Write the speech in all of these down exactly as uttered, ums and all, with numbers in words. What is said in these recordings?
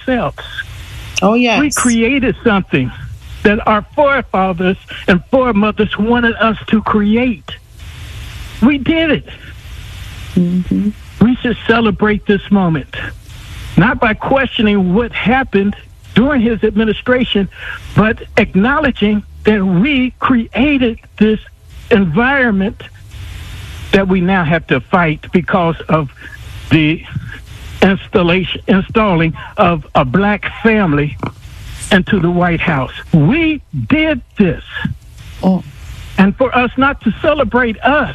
ourselves. Oh, yes. We created something that our forefathers and foremothers wanted us to create. We did it. Mm-hmm. We should celebrate this moment, not by questioning what happened during his administration, but acknowledging that we created this environment that we now have to fight because of the installation, installing of a black family into the White House. We did this. Oh. And for us not to celebrate us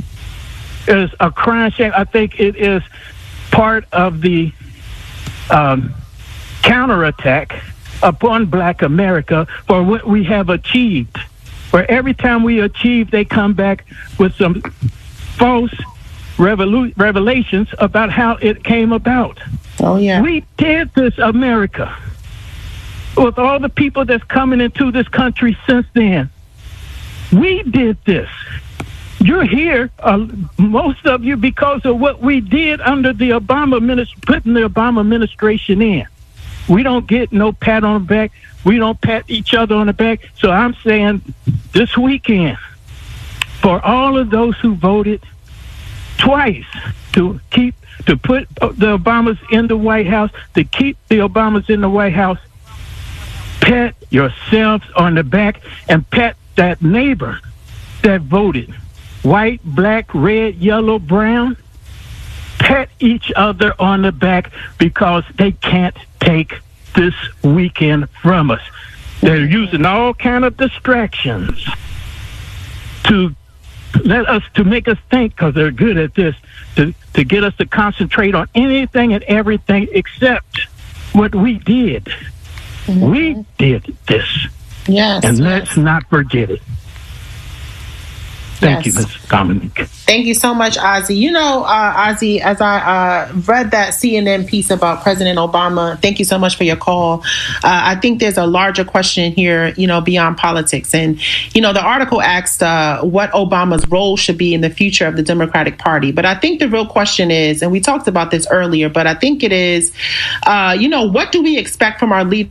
is a crying shame. I think it is part of the um, counterattack upon black America for what we have achieved. For every time we achieve, they come back with some false revolu- revelations about how it came about. Oh, yeah. We did this, America. With all the people that's coming into this country since then. We did this. You're here, uh, most of you, because of what we did under the Obama administration, putting the Obama administration in. We don't get no pat on the back. We don't pat each other on the back. So I'm saying this weekend, for all of those who voted twice to keep, to put the Obamas in the White House, to keep the Obamas in the White House, pat yourselves on the back and pat that neighbor that voted. White, black, red, yellow, brown. Pat each other on the back because they can't take this weekend from us. They're using all kind of distractions to let us, to make us think, because they're good at this, to, to get us to concentrate on anything and everything except what we did. Mm-hmm. We did this. Yes. And yes. let's not forget it. Thank yes. you, Miz Dominique. Thank you so much, Ozzy. You know, uh, Ozzy, as I uh, read that C N N piece about President Obama, thank you so much for your call. Uh, I think there's a larger question here, you know, beyond politics. And, you know, the article asked uh, what Obama's role should be in the future of the Democratic Party. But I think the real question is, and we talked about this earlier, but I think it is, uh, you know, what do we expect from our leaders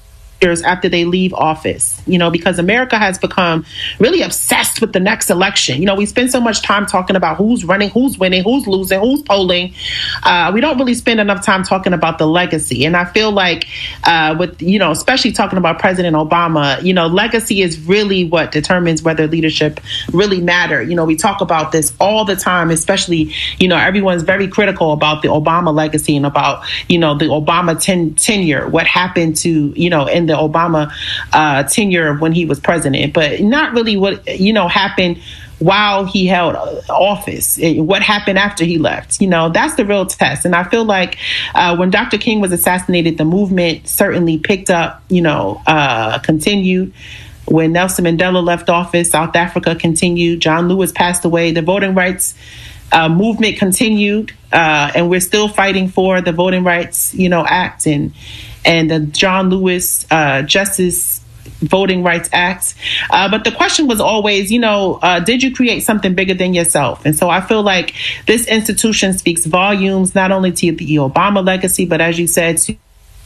after they leave office, you know, because America has become really obsessed with the next election. You know, we spend so much time talking about who's running, who's winning, who's losing, who's polling. Uh, we don't really spend enough time talking about the legacy. And I feel like uh, with, you know, especially talking about President Obama, you know, legacy is really what determines whether leadership really matter. You know, we talk about this all the time, especially, you know, everyone's very critical about the Obama legacy and about, you know, the Obama ten- tenure, what happened to, you know, in the Obama uh, tenure when he was president, but not really what, you know, happened while he held office, what happened after he left. You know, that's the real test. And I feel like uh, when Doctor King was assassinated, the movement certainly picked up, you know, uh, continued. When Nelson Mandela left office, South Africa continued. John Lewis passed away. The voting rights uh, movement continued. Uh, and we're still fighting for the Voting Rights, you know, Act and and the John Lewis uh, Justice Voting Rights Act. Uh, but the question was always, you know, uh, did you create something bigger than yourself? And so I feel like this institution speaks volumes, not only to the Obama legacy, but as you said, to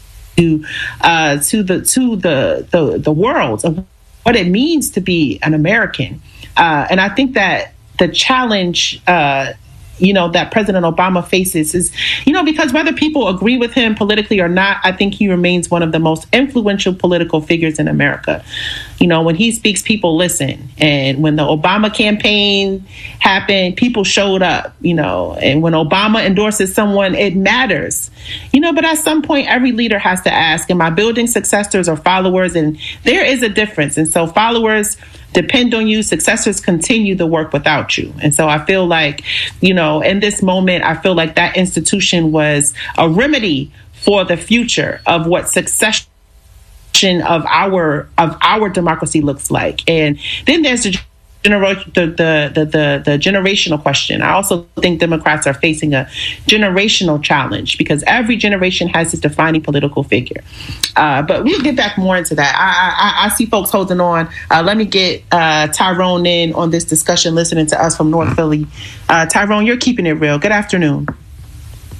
to, uh, to the to the, the the world of what it means to be an American. Uh, and I think that the challenge uh you know, that President Obama faces is, you know, because whether people agree with him politically or not, I think he remains one of the most influential political figures in America. You know, when he speaks, people listen. And when the Obama campaign happened, people showed up, you know, and when Obama endorses someone, it matters, you know, but at some point, every leader has to ask, am I building successors or followers? And there is a difference. And so followers depend on you. Successors continue the work without you. And so I feel like, you know, in this moment, I feel like that institution was a remedy for the future of what succession of our of our democracy looks like. And then there's the Genera- the, the, the, the, the generational question. I also think Democrats are facing a generational challenge because every generation has its defining political figure. Uh, but we'll get back more into that. I, I, I see folks holding on. Uh, let me get uh, Tyrone in on this discussion, listening to us from North Philly. Uh, Tyrone, you're keeping it real. Good afternoon.